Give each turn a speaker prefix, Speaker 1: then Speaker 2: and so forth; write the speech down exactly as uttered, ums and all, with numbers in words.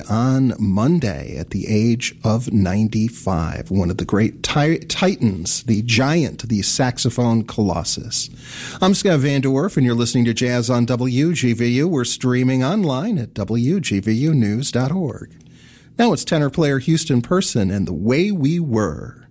Speaker 1: on Monday at the age of ninety-five. One of the great ti- titans, the giant, the saxophone colossus. I'm Scott Van Der Werf, and you're listening to Jazz on W G V U. We're streaming online at W G V U news dot org. Now it's tenor player Houston Person and The Way We Were.